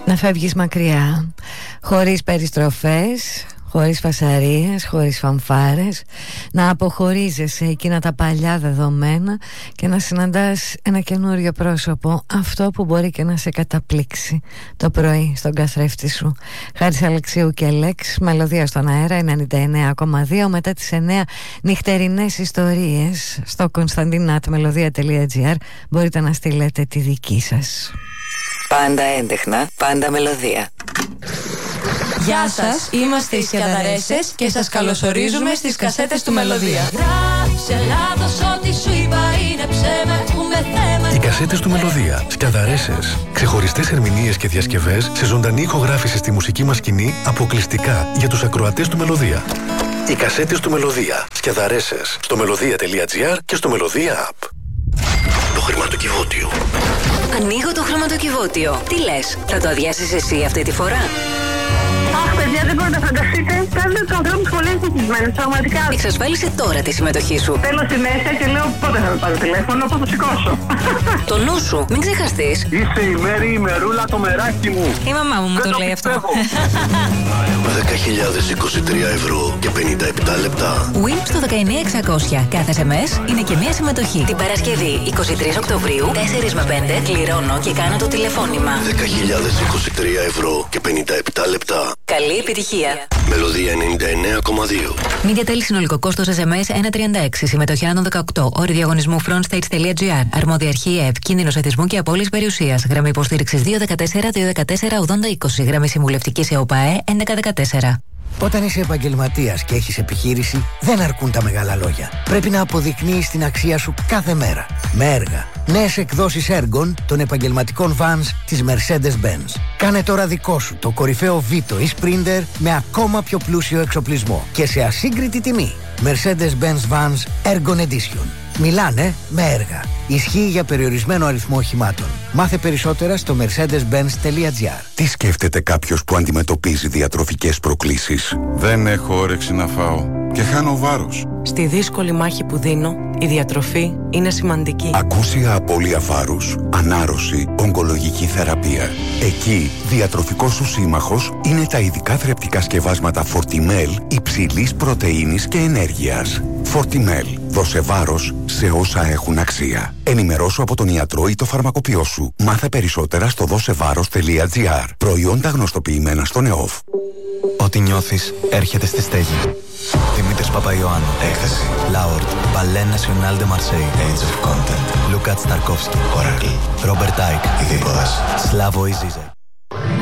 Να φεύγεις μακριά, χωρίς περιστροφές, χωρίς φασαρίες, χωρίς φανφάρες, να αποχωρίζεσαι εκείνα τα παλιά δεδομένα και να συναντάς ένα καινούριο πρόσωπο, αυτό που μπορεί και να σε καταπλήξει το πρωί στον καθρέφτη σου. Χάρης Αλεξίου και Λέξ, μελωδία στον αέρα 99,2. Μετά τις 9 νυχτερινές ιστορίες στο konstantinatmelodia.gr μπορείτε να στείλετε τη δική σας. Πάντα έντεχνα, πάντα μελωδία. Γεια σας, είμαστε οι Σκιαδαρέσες και σας καλωσορίζουμε στις κασέτες του Μελωδία. Οι κασέτες του Μελωδία. Σκιαδαρέσες. Ξεχωριστές ερμηνείες και διασκευές σε ζωντανή ηχογράφηση στη μουσική μας σκηνή, αποκλειστικά για τους ακροατές του Μελωδία. Οι κασέτες του Μελωδία. Σκιαδαρέσες. Στο μελωδία.gr και στο Μελωδία App. Το χρηματοκιβώτιο. Ανοίγω το χρηματοκιβώτιο. Τι λες, θα το αδειάσεις εσύ αυτή τη φορά? Αχ, παιδιά, δεν μπορείτε να φανταστείτε. Κάνετε του ανθρώπου πολύ ευτυχισμένου, πραγματικά. Εξασφάλισε τώρα τη συμμετοχή σου. Θέλω στη μέση και λέω πότε θα με πάρω τηλέφωνο, πώς θα σηκώσω. Το νου σου, μην ξεχαστείς. Είσαι η Μέρη, η Μερούλα, το μεράκι μου. Η μαμά μου το λέει αυτό. 10.023 ευρώ και 57 λεπτά. Win στο 19600. Κάθε SMS είναι και μία συμμετοχή. Την Παρασκευή 23 Οκτωβρίου, 4 με 5, κληρώνω και κάνω το τηλεφώνημα. 10.023 ευρώ και 57 λεπτά. Καλή επιτυχία. Μελωδία 99,2. Media Tel, συνολικό κόστος SMS 1,36. Συμμετοχή άνω των 18. Όροι διαγωνισμού frontstage.gr. Αρμόδια αρχή ΕΕΠ. Κίνδυνος εθισμού και απώλειας περιουσίας. Γραμμή υποστήριξης 214-214-8020. Γραμμή συμβουλευτικής ΕΟΠΑΕ 1114. Όταν είσαι επαγγελματίας και έχεις επιχείρηση, δεν αρκούν τα μεγάλα λόγια. Πρέπει να αποδεικνύεις την αξία σου κάθε μέρα. Με έργα. Νέες εκδόσεις έργων των επαγγελματικών vans της Mercedes-Benz. Κάνε τώρα δικό σου το κορυφαίο Vito ή Sprinter με ακόμα πιο πλούσιο εξοπλισμό και σε ασύγκριτη τιμή. Mercedes-Benz Vans Ergon Edition. Μιλάνε με έργα. Ισχύει για περιορισμένο αριθμό οχημάτων. Μάθε περισσότερα στο mercedes-benz.gr. Τι σκέφτεται κάποιος που αντιμετωπίζει διατροφικές προκλήσεις? Δεν έχω όρεξη να φάω και χάνω βάρος. Στη δύσκολη μάχη που δίνω, η διατροφή είναι σημαντική. Ακούσια απώλεια βάρους, ανάρρωση, ογκολογική θεραπεία. Εκεί, διατροφικός σου σύμμαχος είναι τα ειδικά θρεπτικά σκευάσματα Fortimel υψηλής πρωτεΐνης και ενέργειας. Fortimel. Δώσε βάρος σε όσα έχουν αξία. Ενημερώσου από τον ιατρό ή το φαρμακοποιό σου. Μάθε περισσότερα στο δώσεβάρος.gr. Προϊόντα γνωστοποιημένα στον ΕΟΦ. Ό,τι νιώθεις έρχεται στη στέγη. Δημήτρης Παπαϊωάννου. Έκθεση. Λάουρτ. Ballet National de Marseille. Age of Content. Λουκάτ Σταρκόφσκι. Oracle. Ρόμπερτ Άικ. Ειδίκοδας. Σλάβο Ιζίζε.